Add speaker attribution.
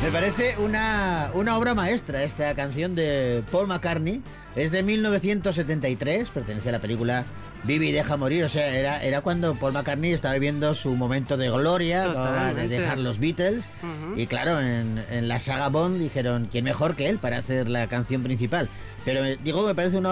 Speaker 1: Me parece una obra maestra esta canción de Paul McCartney. Es de 1973, pertenece a la película Vive y deja morir. O sea, era cuando Paul McCartney estaba viviendo su momento de gloria, acababa de dejar los Beatles. Y claro, en la saga Bond dijeron, ¿quién mejor que él para hacer la canción principal? Pero digo, me parece una